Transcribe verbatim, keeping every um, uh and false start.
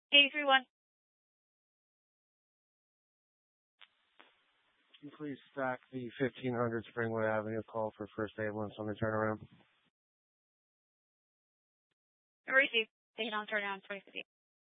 eight three one. Can you please stack the fifteen hundred Springwood Avenue call for first ambulance on the turnaround? Receive. Taking on turnaround twenty fifty.